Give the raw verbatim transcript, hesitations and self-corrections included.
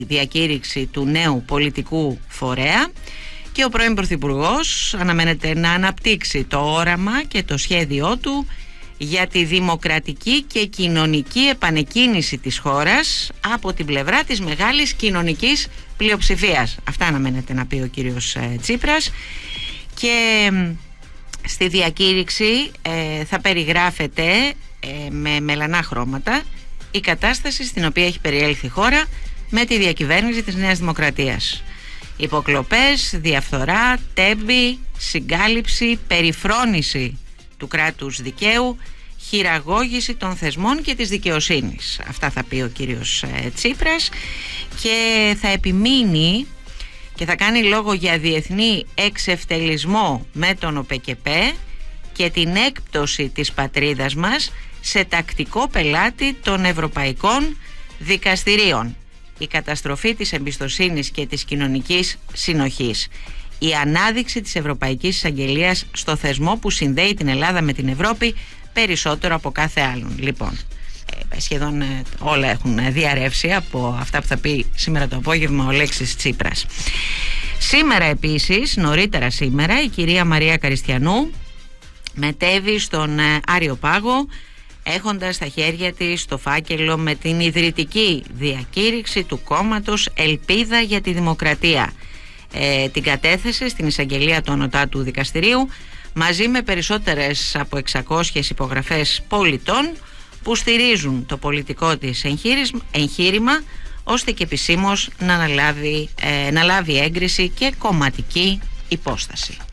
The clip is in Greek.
διακήρυξη του νέου πολιτικού φορέα και ο πρώην Πρωθυπουργός αναμένεται να αναπτύξει το όραμα και το σχέδιό του για τη δημοκρατική και κοινωνική επανεκκίνηση της χώρας από την πλευρά της μεγάλης κοινωνικής πλειοψηφίας. Αυτά αναμένεται να πει ο κύριος Τσίπρας. Και στη διακήρυξη ε, θα περιγράφεται ε, με μελανά χρώματα η κατάσταση στην οποία έχει περιέλθει η χώρα με τη διακυβέρνηση της Νέας Δημοκρατίας. Υποκλοπές, διαφθορά, τέμπη, συγκάλυψη, περιφρόνηση του κράτους δικαίου, χειραγώγηση των θεσμών και της δικαιοσύνης. Αυτά θα πει ο κύριος Τσίπρας και θα επιμείνει και θα κάνει λόγο για διεθνή εξευτελισμό με τον ΟΠΕΚΕΠΕ και την έκπτωση της πατρίδας μας σε τακτικό πελάτη των ευρωπαϊκών δικαστηρίων. Η καταστροφή της εμπιστοσύνης και της κοινωνικής συνοχής. Η ανάδειξη της Ευρωπαϊκής Εισαγγελίας στο θεσμό που συνδέει την Ελλάδα με την Ευρώπη περισσότερο από κάθε άλλον. Λοιπόν, ε, σχεδόν ε, όλα έχουν διαρρεύσει από αυτά που θα πει σήμερα το απόγευμα ο Λέξης Τσίπρας. Σήμερα επίσης, νωρίτερα σήμερα, η κυρία Μαρία Καριστιανού μετέβη στον ε, Άριο Πάγο, έχοντας στα χέρια της το φάκελο με την ιδρυτική διακήρυξη του κόμματος Ελπίδα για τη Δημοκρατία. Ε, την κατέθεσε στην εισαγγελία του Ανωτάτου Δικαστηρίου μαζί με περισσότερες από εξακόσιες υπογραφές πολιτών που στηρίζουν το πολιτικό της εγχείρημα ώστε και επισήμως να, αναλάβει, ε, να λάβει έγκριση και κομματική υπόσταση.